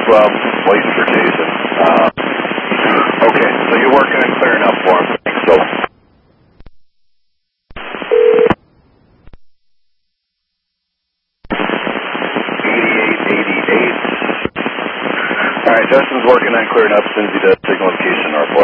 well, waiting for Jason. Okay, so you're working and clearing up for him. So. 8888. Alright, Justin's working on clearing up as soon as he does signal location, our